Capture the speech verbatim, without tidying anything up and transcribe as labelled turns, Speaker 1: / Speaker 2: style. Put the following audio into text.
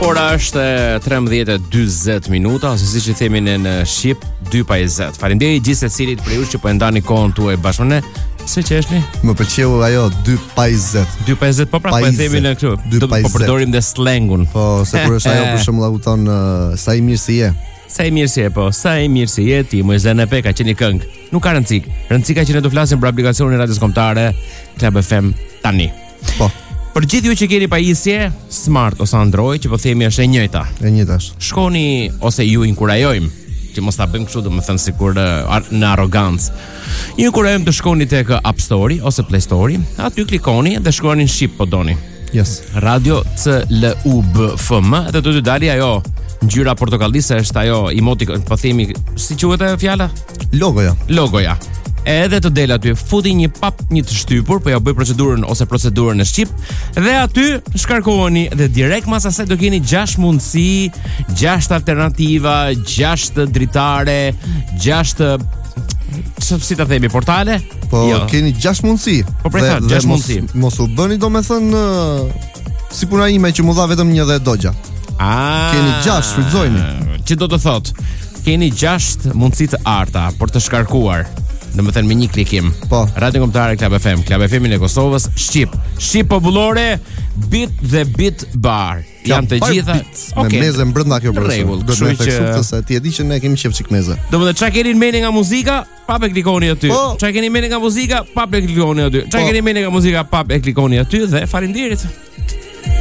Speaker 1: Ora është trembëdhjetë e dymbëzet minuta, ose siç i themi ne në shqip, dy pa njëzet. Faleminderit gjithë secilit për ju që po e ndani kohën tuaj bashkë me ne. Pse qeshni?
Speaker 2: Më pëlqeu ajo dy pa njëzet.
Speaker 1: dy pa njëzet, po pra, po e themi në këtu. Do po përdorim dhe slengun.
Speaker 2: Po, se kur është ajo për shembull u thon uh, sa i mirë si je.
Speaker 1: Sa i mirë si je, po, sa i mirë si je ti, më zënë pe ka qenë këngë. Nuk ka rëndësik. Rëndësika që ne do flasim për aplikacionin e radios kombëtare Club F M tani.
Speaker 2: Po.
Speaker 1: Për gjithë ju që keni pajisje, Smart ose Android, që po themi është e njëjta.
Speaker 2: E njëjta është.
Speaker 1: Shkoni ose ju inkurajojmë që mos ta bëjmë kështu, domethënë sikur në arrogancë. Ju inkurajojmë të shkoni tek App Store ose Play Store, aty klikoni dhe shkruani në shqip po doni.
Speaker 2: Yes.
Speaker 1: Radio C L U B F M dhe do të dali ajo ngjyra portokallise, është ajo emotikon, po themi, si quhet ajo fjala?
Speaker 2: Logoja.
Speaker 1: Logoja. Edhe të del aty, futi një pap, një të shtypur, po ja bëj procedurën ose procedurën në shqip, dhe aty shkarkoheni dhe direkt mas asaj do keni gjashtë mundësi, gjashtë alternativa, gjashtë dritare, gjashtë si ta themi, portale?
Speaker 2: Po jo. Keni gjashtë mundësi.
Speaker 1: Po pra, gjashtë mundësi.
Speaker 2: Mos u bëni domethënë si puna ime që mu dha vetëm një dhe dogja.
Speaker 1: Ah,
Speaker 2: keni gjashtë, shfrytëzojeni.
Speaker 1: Që do të thotë, keni gjashtë mundësi të arta për të shkarkuar. Domethënë me një klikim.
Speaker 2: Po.
Speaker 1: Radio Kombëtare Club F M, Club F M-in e Kosovës, shqip, shqip popullore, bit dhe bit bar. Janë të gjitha
Speaker 2: okay. Me meze brenda kjo për
Speaker 1: rregull.
Speaker 2: Do të theksuft se ti e di që ne kemi qef çik meze.
Speaker 1: Domethënë çka keni në mendje nga muzika, pa e klikoni aty. Çka keni në mendje nga muzika, pa e klikoni aty. Çka keni në mendje nga muzika, pa e klikoni aty dhe faleminderit.